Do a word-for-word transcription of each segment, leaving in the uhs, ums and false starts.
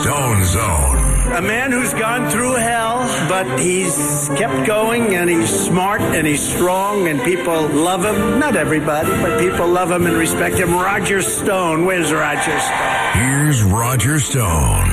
Stone Zone. A man who's gone through hell, but he's kept going, and he's smart, and he's strong, and people love him. Not everybody, but people love him and respect him. Roger Stone. Where's Roger Stone? Here's Roger Stone.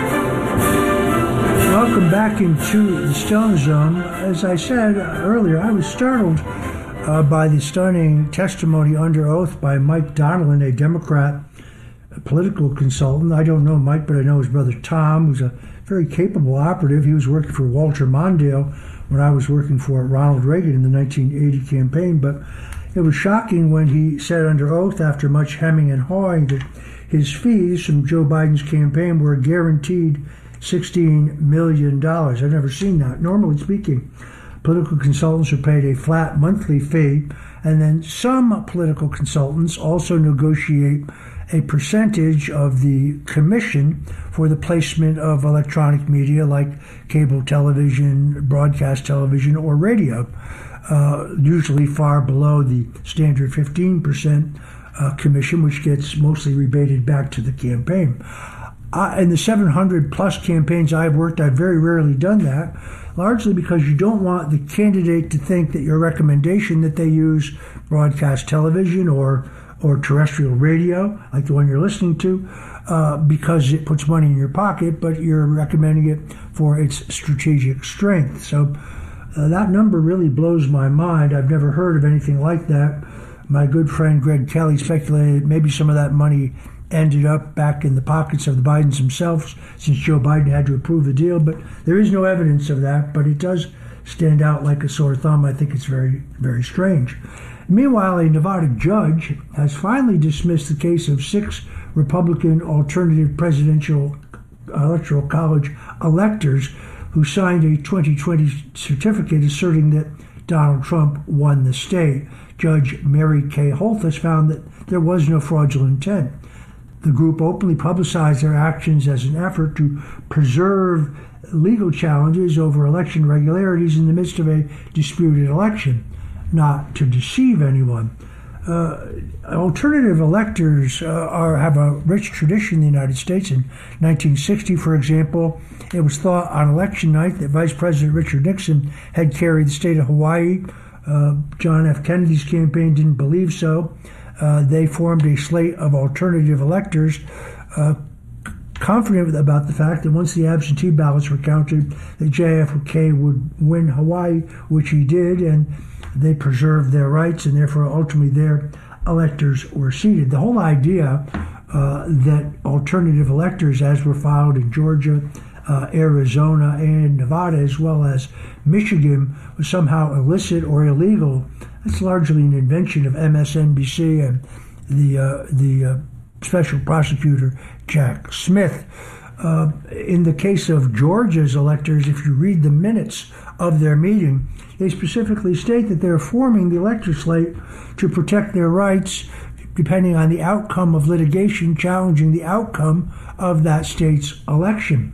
Welcome back into the Stone Zone. As I said earlier, I was startled uh, by the stunning testimony under oath by Mike Donilon, a Democrat a political consultant. I don't know Mike, but I know his brother Tom, who's a very capable operative. He was working for Walter Mondale when I was working for Ronald Reagan in the nineteen eighty campaign. But it was shocking when he said under oath, after much hemming and hawing, that his fees from Joe Biden's campaign were guaranteed sixteen million dollars. I've never seen that. Normally speaking, political consultants are paid a flat monthly fee, and then some political consultants also negotiate a percentage of the commission for the placement of electronic media like cable television, broadcast television, or radio, uh, usually far below the standard fifteen percent uh, commission, which gets mostly rebated back to the campaign. Uh, in the seven hundred plus campaigns I've worked, I've very rarely done that, largely because you don't want the candidate to think that your recommendation that they use broadcast television or or terrestrial radio, like the one you're listening to, uh, because it puts money in your pocket, but you're recommending it for its strategic strength. So uh, that number really blows my mind. I've never heard of anything like that. My good friend Greg Kelly speculated maybe some of that money ended up back in the pockets of the Bidens themselves, since Joe Biden had to approve the deal, but there is no evidence of that, but it does stand out like a sore thumb. I think it's very, very strange. Meanwhile, a Nevada judge has finally dismissed the case of six Republican alternative presidential electoral college electors who signed a twenty twenty certificate asserting that Donald Trump won the state. Judge Mary Kay Holthus found that there was no fraudulent intent. The group openly publicized their actions as an effort to preserve legal challenges over election irregularities in the midst of a disputed election, not to deceive anyone. Uh, alternative electors uh, are have a rich tradition in the United States. In nineteen sixty, for example, it was thought on election night that Vice President Richard Nixon had carried the state of Hawaii. Uh, John F. Kennedy's campaign didn't believe so. Uh, they formed a slate of alternative electors, uh, confident about the fact that once the absentee ballots were counted, that J F K would win Hawaii, which he did, and they preserved their rights, and therefore ultimately their electors were seated. The whole idea uh, that alternative electors, as were filed in Georgia, uh, Arizona, and Nevada, as well as Michigan, was somehow illicit or illegal, that's largely an invention of M S N B C and the uh, the uh, special prosecutor Jack Smith. Uh, in the case of Georgia's electors, if you read the minutes of their meeting, they specifically state that they're forming the elector slate to protect their rights depending on the outcome of litigation challenging the outcome of that state's election.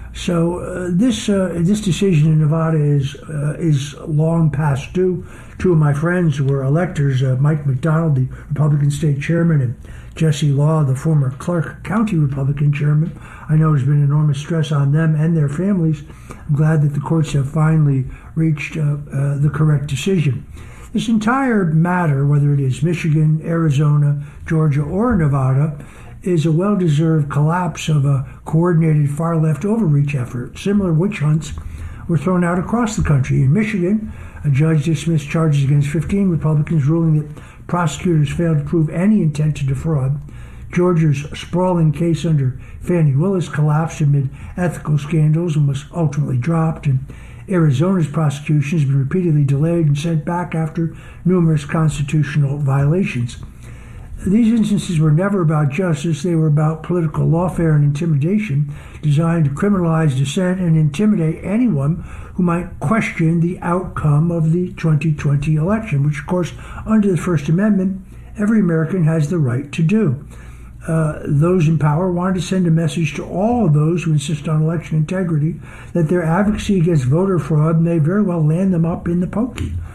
So uh, this uh, this decision in Nevada is uh, is long past due. Two of my friends who were electors, uh, Mike McDonald, the Republican state chairman, and Jesse Law, the former Clark County Republican chairman. I know there's been enormous stress on them and their families. I'm glad that the courts have finally reached uh, uh, the correct decision. This entire matter, whether it is Michigan, Arizona, Georgia, or Nevada, is a well-deserved collapse of a coordinated far-left overreach effort. Similar witch hunts were thrown out across the country. In Michigan, a judge dismissed charges against fifteen Republicans, ruling that prosecutors failed to prove any intent to defraud. Georgia's sprawling case under Fani Willis collapsed amid ethical scandals and was ultimately dropped. And Arizona's prosecution has been repeatedly delayed and sent back after numerous constitutional violations. These instances were never about justice. They were about political lawfare and intimidation designed to criminalize dissent and intimidate anyone who might question the outcome of the twenty twenty election, which, of course, under the First Amendment, every American has the right to do. Uh, those in power wanted to send a message to all of those who insist on election integrity that their advocacy against voter fraud may very well land them up in the pokey.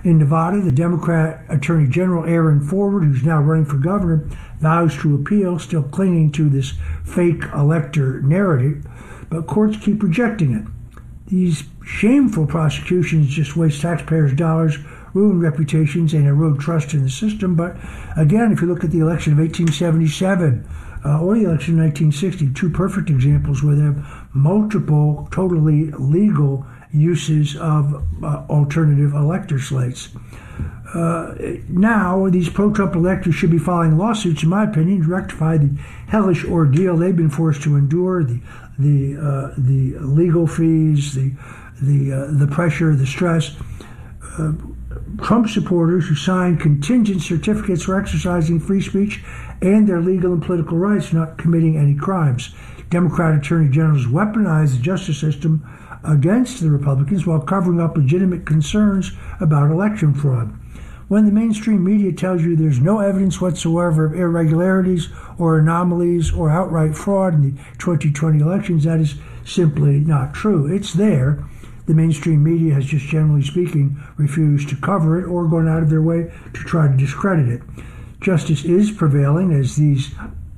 In Nevada, the Democrat Attorney General Aaron Forward, who's now running for governor, vows to appeal, still clinging to this fake elector narrative, but courts keep rejecting it. These shameful prosecutions just waste taxpayers' dollars, ruin reputations, and erode trust in the system. But again, if you look at the election of eighteen seventy-seven uh, or the election of nineteen sixty, two perfect examples where there are multiple totally legal uses of uh, alternative elector slates. Uh, now, these pro-Trump electors should be filing lawsuits, in my opinion, to rectify the hellish ordeal they've been forced to endure, the the uh, the legal fees, the the uh, the pressure, the stress. Uh, Trump supporters who signed contingent certificates for exercising free speech and their legal and political rights, not committing any crimes. Democrat attorney generals weaponize the justice system against the Republicans while covering up legitimate concerns about election fraud. When the mainstream media tells you there's no evidence whatsoever of irregularities or anomalies or outright fraud in the twenty twenty elections, that is simply not true. It's there. The mainstream media has just, generally speaking, refused to cover it or gone out of their way to try to discredit it. Justice is prevailing as these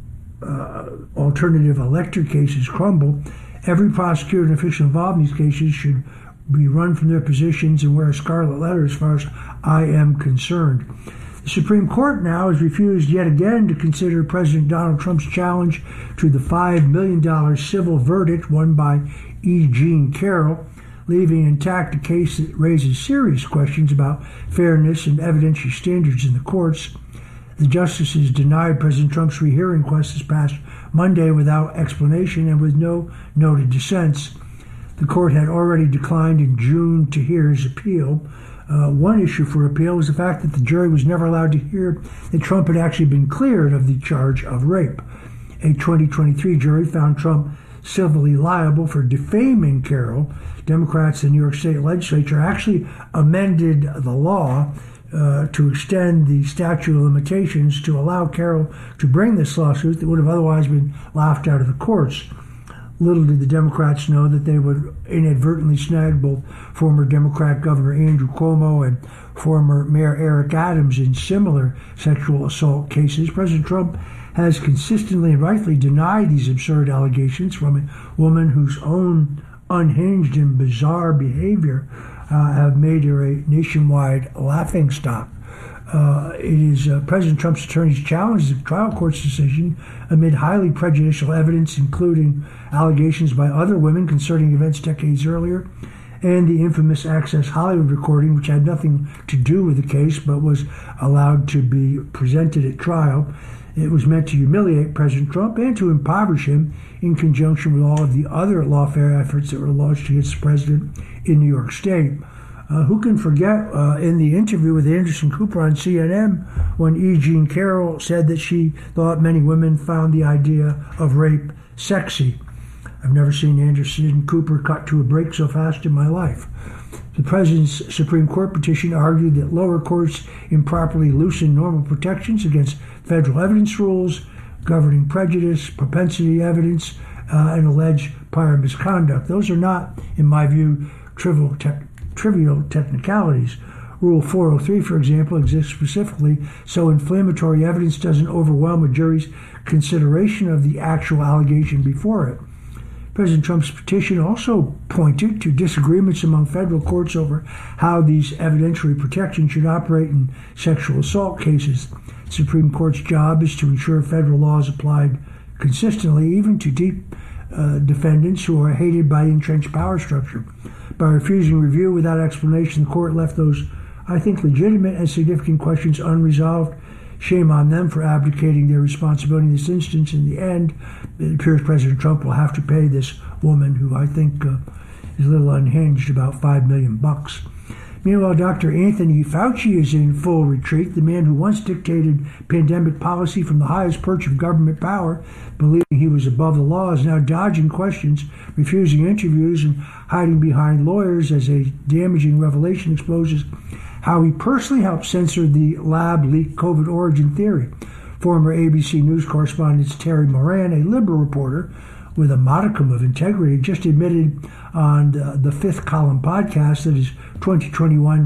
uh, alternative elector cases crumble. Every prosecutor and official involved in these cases should be run from their positions and wear a scarlet letter as far as I am concerned. The Supreme Court now has refused yet again to consider President Donald Trump's challenge to the five million dollars civil verdict won by E. Jean Carroll, leaving intact a case that raises serious questions about fairness and evidentiary standards in the courts. The justices denied President Trump's rehearing request this past Monday without explanation and with no noted dissents. The court had already declined in June to hear his appeal. Uh, one issue for appeal was the fact that the jury was never allowed to hear that Trump had actually been cleared of the charge of rape. A twenty twenty-three jury found Trump civilly liable for defaming Carroll. Democrats in the New York State legislature actually amended the law uh, to extend the statute of limitations to allow Carroll to bring this lawsuit that would have otherwise been laughed out of the courts. Little did the Democrats know that they would inadvertently snag both former Democrat Governor Andrew Cuomo and former Mayor Eric Adams in similar sexual assault cases. President Trump has consistently and rightfully denied these absurd allegations from a woman whose own unhinged and bizarre behavior uh, have made her a nationwide laughingstock. Uh, it is uh, President Trump's attorneys challenged the trial court's decision amid highly prejudicial evidence, including allegations by other women concerning events decades earlier, and the infamous Access Hollywood recording, which had nothing to do with the case but was allowed to be presented at trial. It was meant to humiliate President Trump and to impoverish him in conjunction with all of the other lawfare efforts that were launched against the president in New York State. Uh, who can forget uh, in the interview with Anderson Cooper on C N N when E. Jean Carroll said that she thought many women found the idea of rape sexy. I've never seen Anderson Cooper cut to a break so fast in my life. The president's Supreme Court petition argued that lower courts improperly loosened normal protections against federal evidence rules governing prejudice, propensity evidence, uh, and alleged prior misconduct. Those are not, in my view, trivial te- trivial technicalities. Rule four oh three, for example, exists specifically so inflammatory evidence doesn't overwhelm a jury's consideration of the actual allegation before it. President Trump's petition also pointed to disagreements among federal courts over how these evidentiary protections should operate in sexual assault cases. The Supreme Court's job is to ensure federal law is applied consistently, even to deep uh, defendants who are hated by the entrenched power structure. By refusing review without explanation, the court left those, I think, legitimate and significant questions unresolved. Shame on them for abdicating their responsibility in this instance. In the end, it appears President Trump will have to pay this woman, who I think uh, is a little unhinged, about five million bucks. Meanwhile, Doctor Anthony Fauci is in full retreat. The man who once dictated pandemic policy from the highest perch of government power, believing he was above the law, is now dodging questions, refusing interviews, and hiding behind lawyers as a damaging revelation exposes how he personally helped censor the lab-leaked COVID origin theory. Former A B C News correspondent Terry Moran, a liberal reporter with a modicum of integrity, just admitted on the, the Fifth Column podcast that his twenty twenty-one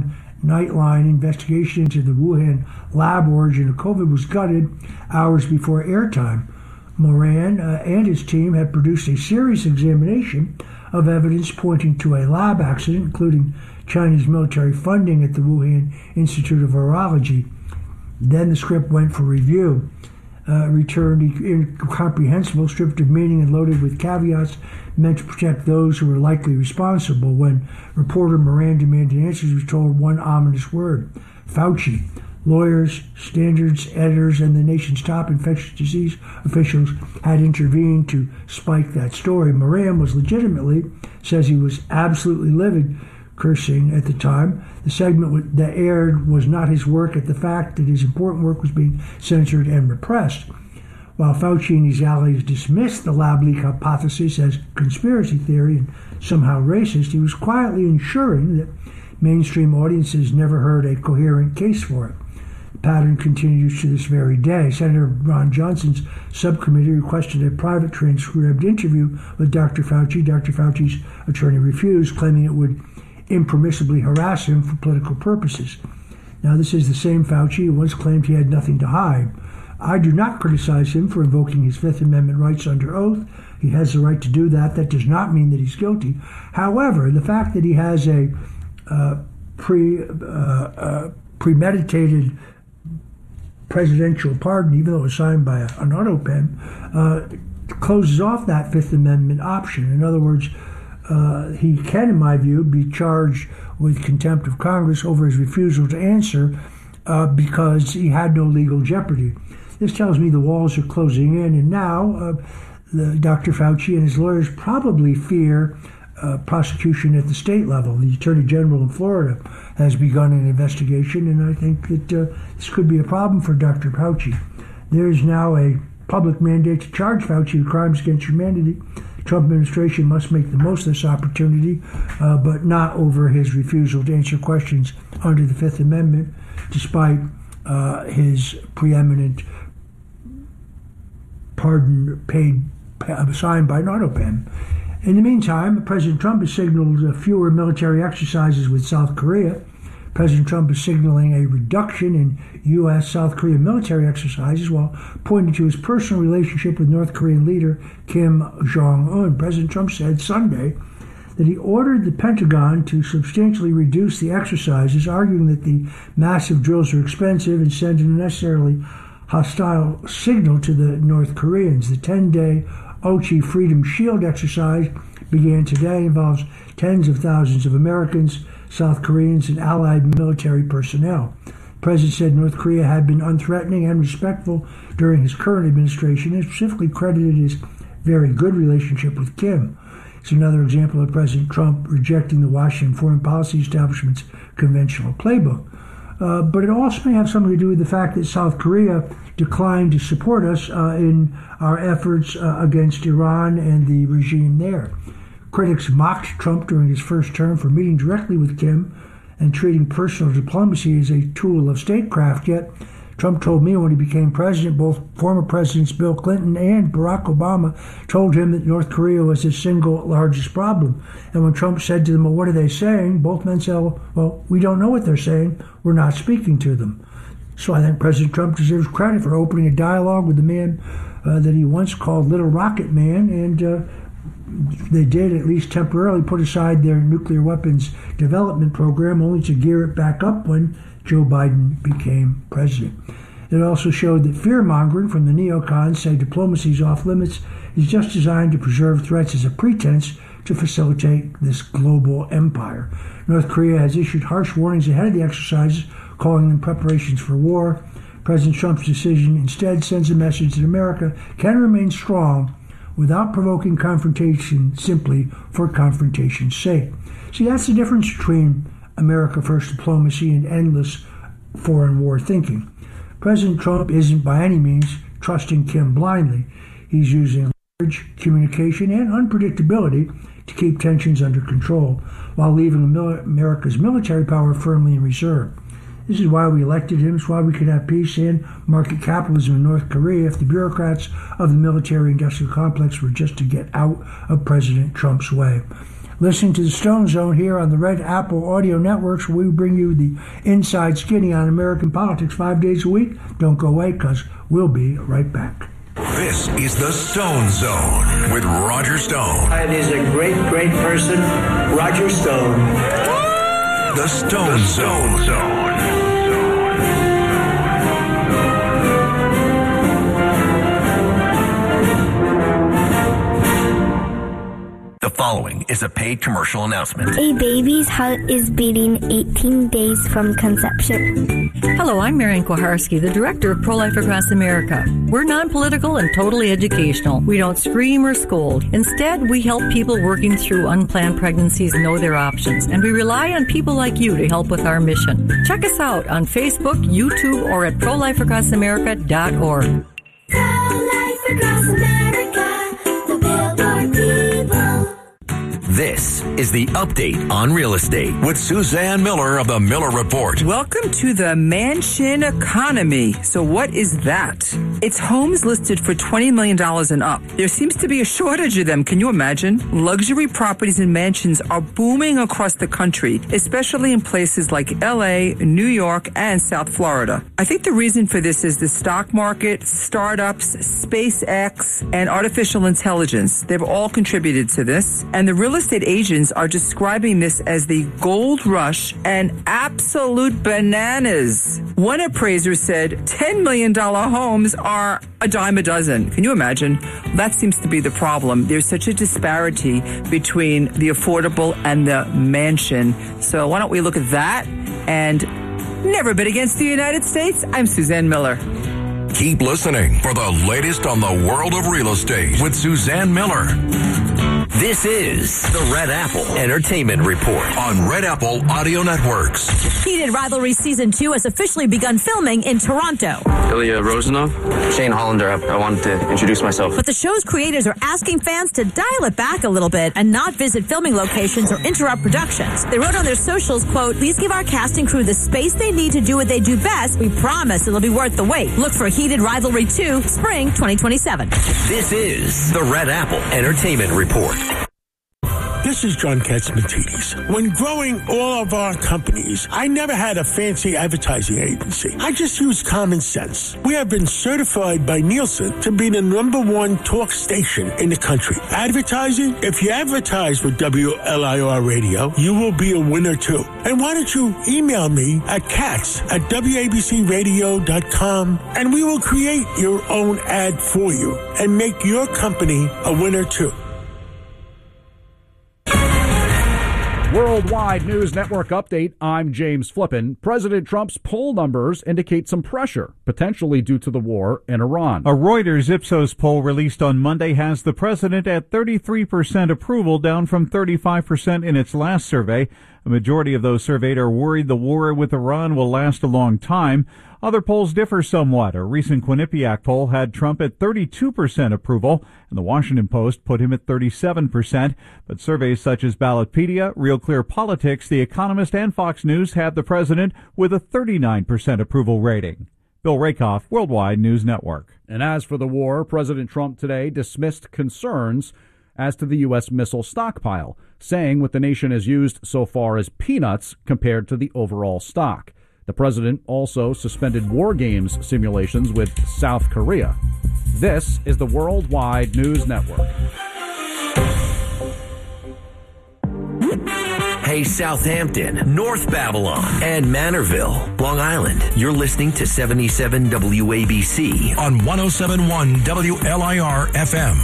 Nightline investigation into the Wuhan lab origin of COVID was gutted hours before airtime. Moran uh, and his team had produced a serious examination of evidence pointing to a lab accident, including Chinese military funding at the Wuhan Institute of Virology. Then the script went for review. Uh, returned incomprehensible, stripped of meaning, and loaded with caveats meant to protect those who were likely responsible. When reporter Moran demanded answers, he was told one ominous word: Fauci. Lawyers, standards editors, and the nation's top infectious disease officials had intervened to spike that story. Moran was legitimately, says he was absolutely livid, cursing at the time. The segment that aired was not his work at the fact that his important work was being censored and repressed. While Fauci and his allies dismissed the lab leak hypothesis as conspiracy theory and somehow racist, he was quietly ensuring that mainstream audiences never heard a coherent case for it. The pattern continues to this very day. Senator Ron Johnson's subcommittee requested a private transcribed interview with Doctor Fauci. Doctor Fauci's attorney refused, claiming it would impermissibly harass him for political purposes. Now, this is the same Fauci who once claimed he had nothing to hide. I do not criticize him for invoking his Fifth Amendment rights under oath. He has the right to do that. That does not mean that he's guilty. However, the fact that he has a uh, pre uh, uh, premeditated presidential pardon, even though it was signed by a, an auto pen, uh, closes off that Fifth Amendment option. In other words, Uh, he can, in my view, be charged with contempt of Congress over his refusal to answer uh, because he had no legal jeopardy. This tells me the walls are closing in, and now uh, the, Doctor Fauci and his lawyers probably fear uh, prosecution at the state level. The Attorney General in Florida has begun an investigation, and I think that uh, this could be a problem for Doctor Fauci. There is now a public mandate to charge Fauci with crimes against humanity. The Trump administration must make the most of this opportunity, uh, but not over his refusal to answer questions under the Fifth Amendment, despite uh, his preeminent pardon paid signed by an auto pen. In the meantime, President Trump has signaled uh, fewer military exercises with South Korea. President Trump is signaling a reduction in U S South Korea military exercises while pointing to his personal relationship with North Korean leader Kim Jong-un. President Trump said Sunday that he ordered the Pentagon to substantially reduce the exercises, arguing that the massive drills are expensive and send an unnecessarily hostile signal to the North Koreans. The ten-day Ochi Freedom Shield exercise began today, involves tens of thousands of Americans, South Koreans, and allied military personnel. The president said North Korea had been unthreatening and respectful during his current administration, and specifically credited his very good relationship with Kim. It's another example of President Trump rejecting the Washington foreign policy establishment's conventional playbook. Uh, but it also may have something to do with the fact that South Korea declined to support us uh, in our efforts uh, against Iran and the regime there. Critics mocked Trump during his first term for meeting directly with Kim and treating personal diplomacy as a tool of statecraft, yet Trump told me when he became president, both former presidents Bill Clinton and Barack Obama told him that North Korea was his single largest problem. And when Trump said to them, well, what are they saying? Both men said, well, we don't know what they're saying. We're not speaking to them. So I think President Trump deserves credit for opening a dialogue with the man uh, that he once called Little Rocket Man, and uh, they did at least temporarily put aside their nuclear weapons development program, only to gear it back up when Joe Biden became president. It also showed that fear-mongering from the neocons, say diplomacy is off limits, is just designed to preserve threats as a pretense to facilitate this global empire. North Korea has issued harsh warnings ahead of the exercises, calling them preparations for war. President Trump's decision instead sends a message that America can remain strong without provoking confrontation simply for confrontation's sake. See, that's the difference between America First diplomacy and endless foreign war thinking. President Trump isn't by any means trusting Kim blindly. He's using leverage, communication, and unpredictability to keep tensions under control while leaving America's military power firmly in reserve. This is why we elected him. It's why we could have peace and market capitalism in North Korea if the bureaucrats of the military-industrial complex were just to get out of President Trump's way. listening to the Stone Zone here on the Red Apple Audio Networks, where we bring you the inside skinny on American politics five days a week. Don't go away, because we'll be right back. This is the Stone Zone with Roger Stone. And he's a great, great person, Roger Stone. The Stone Zone. Zone. The following is a paid commercial announcement. A baby's heart is beating eighteen days from conception. Hello, I'm Marian Kuharski, the director of Pro-Life Across America. We're non-political and totally educational. We don't scream or scold. Instead, we help people working through unplanned pregnancies know their options, and we rely on people like you to help with our mission. Check us out on Facebook, YouTube, or at pro life across america dot org. Pro-Life Across America, the Billboard people. This is the update on real estate with Suzanne Miller of the Miller Report. Welcome to the mansion economy. So what is that? It's homes listed for twenty million dollars and up. There seems to be a shortage of them. Can you imagine? Luxury properties and mansions are booming across the country, especially in places like L A, New York, and South Florida. I think the reason for this is the stock market, startups, SpaceX, and artificial intelligence. They've all contributed to this. And the real estate agents are describing this as the gold rush and absolute bananas. One appraiser said ten million dollars homes are a dime a dozen. Can you imagine? That seems to be the problem. There's such a disparity between the affordable and the mansion. So why don't we look at that and never bid against the United States? I'm Suzanne Miller. Keep listening for the latest on the world of real estate with Suzanne Miller. This is the Red Apple Entertainment Report on Red Apple Audio Networks. Heated Rivalry Season two has officially begun filming in Toronto. Ilya Rozanov, Shane Hollander. I, I wanted to introduce myself. But the show's creators are asking fans to dial it back a little bit and not visit filming locations or interrupt productions. They wrote on their socials, quote, "Please give our cast and crew the space they need to do what they do best. We promise it'll be worth the wait. Look for Heated Rivalry two, Spring twenty twenty-seven. This is the Red Apple Entertainment Report. This is John Katzmatidis. When growing all of our companies, I never had a fancy advertising agency. I just used common sense. We have been certified by Nielsen to be the number one talk station in the country. Advertising? If you advertise with W L I R Radio, you will be a winner too. And why don't you email me at katz at W A B C radio dot com and we will create your own ad for you and make your company a winner too. Worldwide News Network update. I'm James Flippin. President Trump's poll numbers indicate some pressure, potentially due to the war in Iran. A Reuters Ipsos poll released on Monday has the president at thirty-three percent approval, down from thirty-five percent in its last survey. A majority of those surveyed are worried the war with Iran will last a long time. Other polls differ somewhat. A recent Quinnipiac poll had Trump at thirty-two percent approval, and the Washington Post put him at thirty-seven percent. But surveys such as Ballotpedia, Real Clear Politics, The Economist, and Fox News had the president with a thirty-nine percent approval rating. Bill Rakoff, Worldwide News Network. And as for the war, President Trump today dismissed concerns as to the U S missile stockpile, saying what the nation has used so far is peanuts compared to the overall stock. The president also suspended war games simulations with South Korea. This is the Worldwide News Network. Hey, Southampton, North Babylon, and Manorville, Long Island. You're listening to seventy-seven W A B C on one oh seven point one W L I R F M.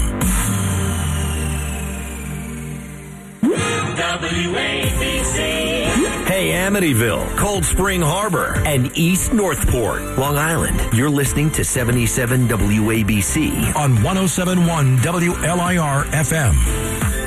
W A B C. Hey, Amityville, Cold Spring Harbor, and East Northport, Long Island. You're listening to seventy-seven W A B C on one oh seven point one W L I R F M.